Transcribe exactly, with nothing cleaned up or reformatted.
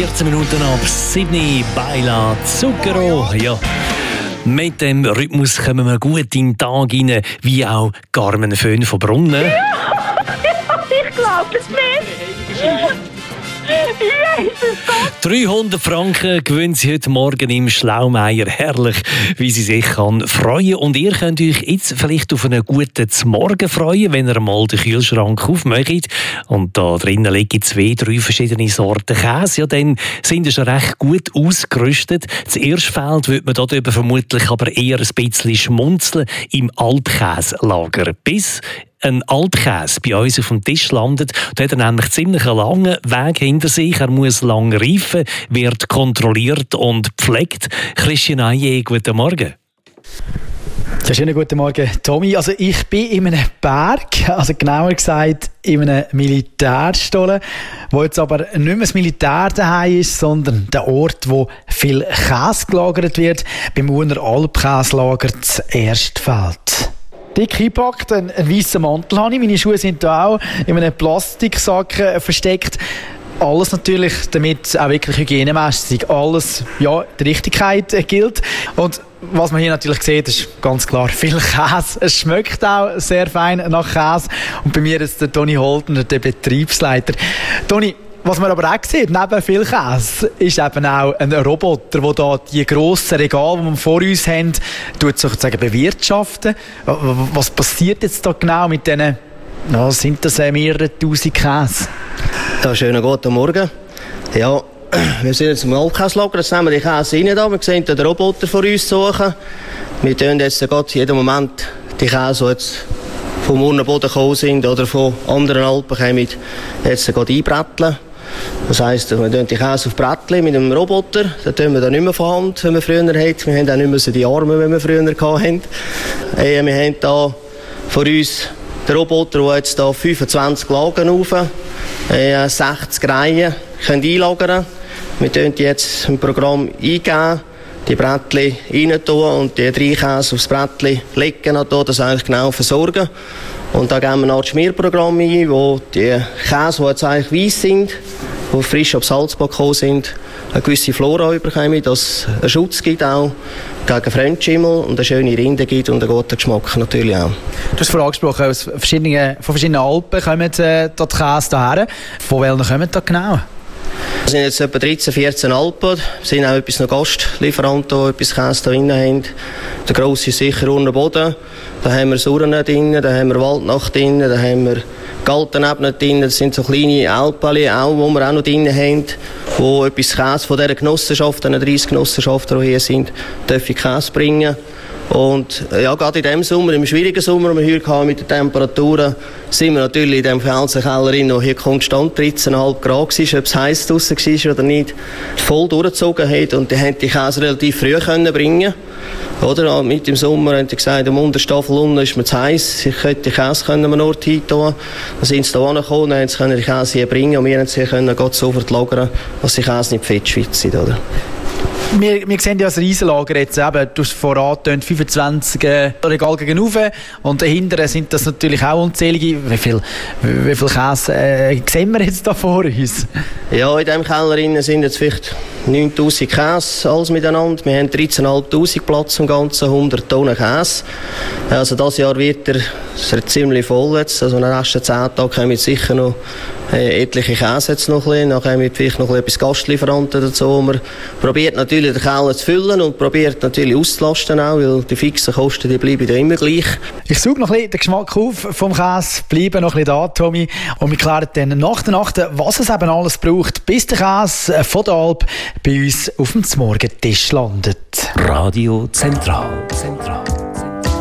vierzehn Minuten ab sieben Baila Zucchero. Ja. Mit dem Rhythmus kommen wir gut in den Tag rein, wie auch Carmen Föhn von Brunnen. Ja, ich glaube es nicht. Jesus Gott! dreihundert Franken gewinnen Sie heute Morgen im Schlaumeier. Herrlich, wie sie sich kann freuen. Und ihr könnt euch jetzt vielleicht auf einen guten Morgen freuen, wenn ihr mal den Kühlschrank aufmacht. Und da drinnen liegen zwei, drei verschiedene Sorten Käse. Ja, dann sind sie schon recht gut ausgerüstet. Das erste Feld wird man darüber vermutlich aber eher ein bisschen schmunzeln im Alpkäselager. Bis ein Alpkäse bei uns auf dem Tisch landet, da hat er nämlich ziemlich einen langen Weg hinter sich. Er muss lang reifen, wird kontrolliert und gepflegt. Christian Aye, guten Morgen. Ja, schönen guten Morgen, Tommy. Also ich bin in einem Berg, also genauer gesagt in einem Militärstollen, wo jetzt aber nicht mehr das Militär daheim ist, sondern der Ort, wo viel Käse gelagert wird, beim Urner Alpkäselager das Erstfeld. Dick eingepackt, ein, ein weißer Mantel habe ich. Meine Schuhe sind hier auch in einem Plastiksack äh, versteckt. Alles natürlich, damit auch wirklich hygienemässig alles ja, der Richtigkeit äh, gilt. Und was man hier natürlich sieht, ist ganz klar viel Käse. Es schmeckt auch sehr fein nach Käse. Und bei mir ist der Toni Holden, der Betriebsleiter. Toni, was man aber auch sieht, neben viel Käse, ist eben auch ein Roboter, der da die grossen Regale, die wir vor uns haben, tut sozusagen bewirtschaften. Was passiert jetzt da genau mit diesen, ja, sind das mehrere tausend Käse? Ja, schönen guten Morgen. Ja, wir sind jetzt im Alpkäselager, jetzt nehmen wir die Käse rein. Da. Wir sehen den Roboter vor uns suchen. Wir tun jetzt gerade jeden Moment die Käse, die jetzt vom Urnenboden gekommen sind oder von anderen Alpen kommen, jetzt gerade einbretteln. Das heisst, wir tun die Käse auf Brettchen mit einem Roboter. Das tun wir dann nicht mehr von Hand, wie wir früher hatten. Wir haben auch nicht mehr so die Arme, wie wir früher hatten. Äh, wir haben hier vor uns den Roboter, der jetzt hier fünfundzwanzig Lagen rauf, äh, sechzig Reihen können einlagern. Wir tun die jetzt im Programm eingeben, die Brettchen rein tun und die drei Käse aufs Brettchen legen, das eigentlich genau versorgen. Und da geben wir noch das Schmierprogramm ein, wo die Käse, die jetzt eigentlich weiss sind, die frisch ab Salzburg gekommen sind, eine gewisse Flora bekommen, dass es einen Schutz gibt auch gegen Fremdschimmel und eine schöne Rinde gibt und einen guten Geschmack natürlich auch. Du hast vorhin angesprochen, aus verschiedenen, von verschiedenen Alpen kommen äh, die Käse hierher. Von welchen kommen da genau? Es sind jetzt etwa dreizehn, vierzehn Alpen. Es sind auch etwas noch Gastlieferanten, die etwas Käse hier drin haben. Der grosse ist sicher Urnenboden. Da haben wir Surren drin, da haben wir Waldnacht drin, da haben wir Galtenebene drin. Das sind so kleine Alpen, auch, die wir auch noch drin haben, wo etwas Käse von dieser Genossenschaft, diesen dreißig Genossenschaften, die hier sind, dürfen Käse bringen. Und ja, gerade in diesem Sommer, im schwierigen Sommer, den wir hier hatten mit den Temperaturen, sind wir natürlich in diesem Felsenkeller, der hier konstant dreizehn Komma fünf Grad war, ob es heiß draussen war oder nicht, voll durchgezogen hat. Und die haben die Käse relativ früh können bringen. Oder? Mit im Sommer haben sie gesagt, am Unterstaffel unten ist mir zu heiß, ich könnte die Käse können wir noch hin tun. Dann sind sie hier angekommen, dann haben sie die Käse hier bringen und wir haben sie können sofort lagern, dass die Käse nicht fettschwitz sind. Oder? Wir, wir sehen ja das Riesenlager jetzt eben, du hast voran fünfundzwanzig äh, Regale gegenüber und dahinter sind das natürlich auch unzählige. Wie viel, wie viel Käse äh, sehen wir jetzt da vor uns? Ja, in diesem Keller sind jetzt vielleicht neuntausend Käse, alles miteinander. Wir haben dreizehntausendfünfhundert Platz im Ganzen, hundert Tonnen Käse. Also dieses Jahr wird er, er ziemlich voll jetzt. Also in den nächsten zehn Tagen kommen sicher noch äh, etliche Käse jetzt noch ein bisschen. Dann kommen vielleicht noch etwas Gastlieferanten dazu. Man probiert natürlich den Keller zu füllen und probiert natürlich auszulasten auch, weil die fixen Kosten die bleiben ja immer gleich. Ich suche noch ein bisschen den Geschmack auf vom Käse, bleibe noch ein bisschen da, Tommy. Und wir klären dann nach der Nacht, was es eben alles braucht, bis der Käse von der Alp bei uns auf dem Morgentisch landet. Radio Zentral. Zentral.